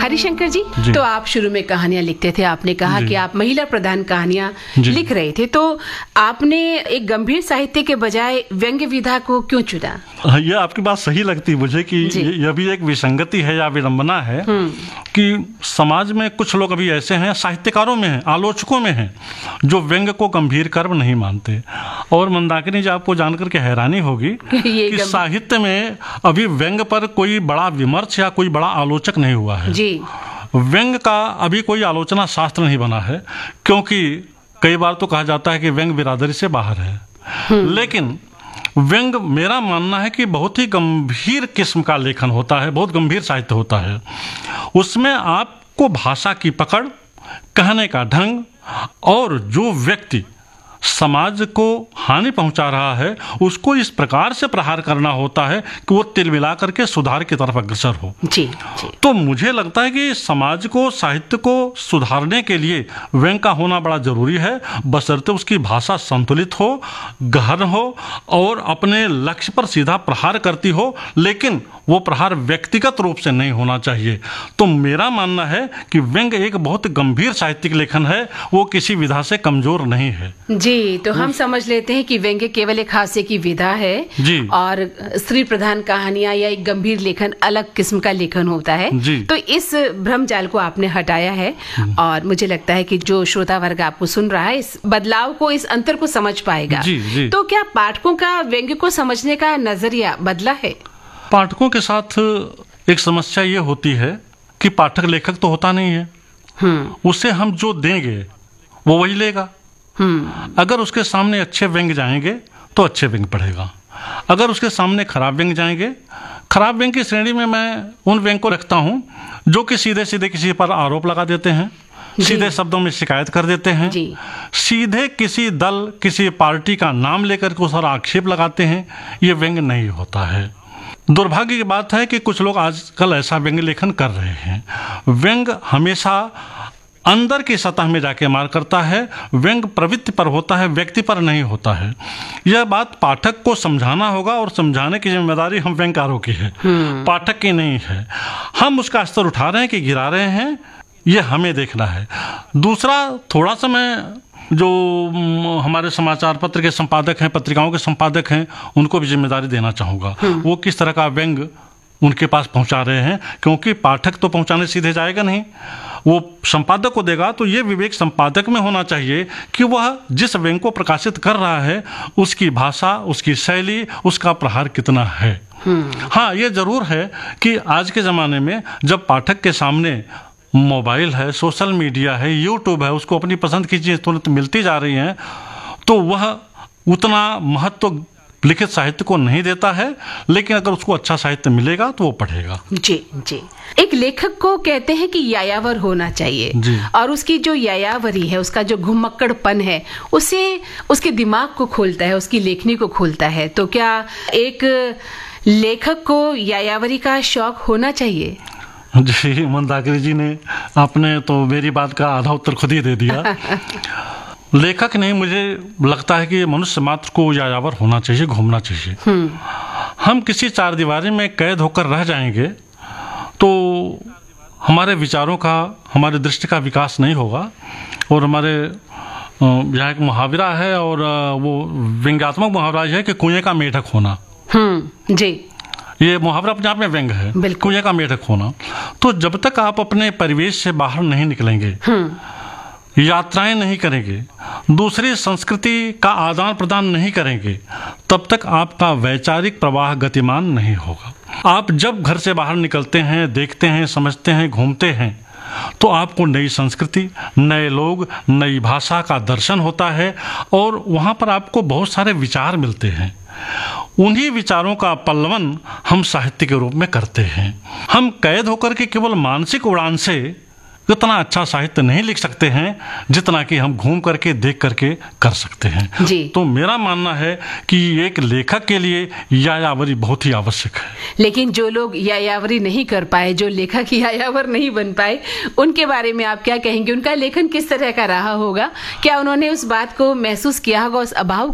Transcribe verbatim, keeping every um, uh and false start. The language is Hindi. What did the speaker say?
हरिशंकर जी, जी, तो आप शुरू में कहानियां लिखते थे, आपने कहा कि आप महिला प्रधान कहानियां लिख रहे थे, तो आपने एक गंभीर साहित्य के बजाय व्यंग्य विधा को क्यों चुना? यह आपकी बात सही लगती है मुझे कि यह भी एक विसंगति है या विडंबना है कि समाज में कुछ लोग अभी ऐसे हैं, साहित्यकारों में हैं, आलोचकों में हैं, जो व्यंग्य को गंभीर कर्म नहीं मानते। और मंदाकिनी जी, आपको जानकर के हैरानी होगी कि साहित्य में अभी व्यंग्य पर कोई बड़ा विमर्श या कोई बड़ा आलोचक नहीं हुआ है जी। व्यंग्य का अभी कोई आलोचना शास्त्र नहीं बना है, क्योंकि कई बार तो कहा जाता है कि व्यंग्य बिरादरी से बाहर है। लेकिन व्यंग्य, मेरा मानना है कि बहुत ही गंभीर किस्म का लेखन होता है, बहुत गंभीर साहित्य होता है। उसमें आपको भाषा की पकड़, कहने का ढंग, और जो व्यक्ति समाज को हानि पहुंचा रहा है उसको इस प्रकार से प्रहार करना होता है कि वो तिल मिला करके सुधार की तरफ अग्रसर हो जी, जी। तो मुझे लगता है कि समाज को, साहित्य को सुधारने के लिए व्यंग्य का होना बड़ा जरूरी है, बशर्ते उसकी भाषा संतुलित हो, गहन हो और अपने लक्ष्य पर सीधा प्रहार करती हो, लेकिन वो प्रहार व्यक्तिगत रूप से नहीं होना चाहिए। तो मेरा मानना है कि व्यंग्य एक बहुत गंभीर साहित्यिक लेखन है, वो किसी विधा से कमजोर नहीं है जी। तो हम समझ लेते हैं कि व्यंग्य केवल एक हास्य की विधा है जी। और स्त्री प्रधान कहानियां या एक गंभीर लेखन अलग किस्म का लेखन होता है जी। तो इस भ्रम जाल को आपने हटाया है और मुझे लगता है कि जो श्रोता वर्ग आपको सुन रहा है इस बदलाव को, इस अंतर को समझ पाएगा जी, जी। तो क्या पाठकों का व्यंग्य को समझने का नजरिया बदला है? पाठकों के साथ एक समस्या ये होती है कि पाठक लेखक तो होता नहीं है, उसे हम जो देंगे वो वही लेगा। अगर उसके सामने अच्छे व्यंग्य जाएंगे तो अच्छे व्यंग्य पढ़ेगा, अगर उसके सामने खराब व्यंग्य जाएंगे, खराब व्यंग्य की श्रेणी में मैं उन व्यंग्य को रखता हूं जो कि सीधे सीधे किसी पर आरोप लगा देते हैं, सीधे शब्दों में शिकायत कर देते हैं, सीधे किसी दल, किसी पार्टी का नाम लेकर के उस पर आक्षेप लगाते हैं। ये व्यंग्य नहीं होता है। दुर्भाग्य की बात है कि कुछ लोग आजकल ऐसा व्यंग्य लेखन कर रहे हैं। व्यंग्य हमेशा अंदर की सतह में जाके मार करता है, व्यंग्य प्रवृत्ति पर होता है, व्यक्ति पर नहीं होता है। यह बात पाठक को समझाना होगा और समझाने की जिम्मेदारी हम व्यंग्यकारों की है, पाठक की नहीं है। हम उसका स्तर उठा रहे हैं कि गिरा रहे हैं, यह हमें देखना है। दूसरा, थोड़ा सा मैं जो हमारे समाचार पत्र के संपादक हैं, पत्रिकाओं के संपादक हैं, उनको भी जिम्मेदारी देना चाहूँगा। वो किस तरह का व्यंग्य उनके पास पहुंचा रहे हैं, क्योंकि पाठक तो पहुंचाने सीधे जाएगा नहीं, वो संपादक को देगा। तो ये विवेक संपादक में होना चाहिए कि वह जिस व्यंग्य को प्रकाशित कर रहा है उसकी भाषा, उसकी शैली, उसका प्रहार कितना है। हाँ, ये जरूर है कि आज के ज़माने में जब पाठक के सामने मोबाइल है, सोशल मीडिया है, यूट्यूब है, उसको अपनी पसंद की चीज़ तुरंत मिलती जा रही हैं, तो वह उतना महत्व लिखित साहित्य को नहीं देता है। लेकिन अगर उसको अच्छा साहित्य मिलेगा तो वो पढ़ेगा। जी जी। एक लेखक को कहते हैं कि यायावर होना चाहिए जी। और उसकी जो यायावरी है, उसका जो घुमक्कड़पन है, उसे उसके दिमाग को खोलता है, उसकी लेखनी को खोलता है। तो क्या एक लेखक को यायावरी का शौक होना चाहिए? जी, मंदाकिनी जी ने, आपने तो मेरी बात का आधा उत्तर खुद ही दे दिया। लेखक नहीं, मुझे लगता है कि मनुष्य मात्र को यायावर होना चाहिए, घूमना चाहिए। हम किसी चार दीवारी में कैद होकर रह जाएंगे तो हमारे विचारों का, हमारे दृष्टि का विकास नहीं होगा। और हमारे यहाँ एक मुहावरा है, और वो व्यंग्यात्मक मुहावरा है कि कुएं का मेढक होना। जी। ये मुहावरा अपने आप में व्यंग्य है, कुएं का मेढक होना। तो जब तक आप अपने परिवेश से बाहर नहीं निकलेंगे, यात्राएं नहीं करेंगे, दूसरी संस्कृति का आदान प्रदान नहीं करेंगे, तब तक आपका वैचारिक प्रवाह गतिमान नहीं होगा। आप जब घर से बाहर निकलते हैं, देखते हैं, समझते हैं, घूमते हैं, तो आपको नई संस्कृति, नए लोग, नई भाषा का दर्शन होता है और वहाँ पर आपको बहुत सारे विचार मिलते हैं। उन्हीं विचारों का पल्लवन हम साहित्य के रूप में करते हैं। हम कैद होकर के केवल मानसिक उड़ान से उतना अच्छा साहित्य नहीं लिख सकते हैं जितना कि हम घूम करके, देख करके कर सकते हैं जी। तो मेरा मानना है कि एक लेखक के लिए यायावरी बहुत ही आवश्यक है। लेकिन जो लोग यायावरी नहीं कर पाए, जो लेखक यायावर नहीं बन पाए, उनके बारे में आप क्या कहेंगे? उनका लेखन किस तरह का रहा होगा? क्या उन्होंने उस बात को महसूस किया होगा, उस अभाव